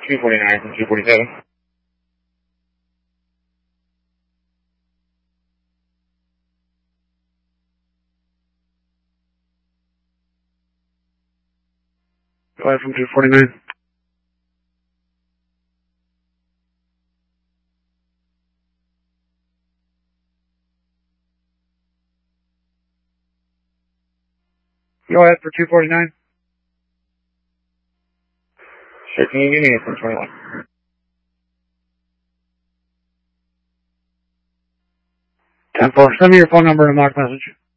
249 from 247. Go ahead from 249. Go ahead for 249. Sure, can you give me a 421? 10-4. Send me your phone number and a mock message.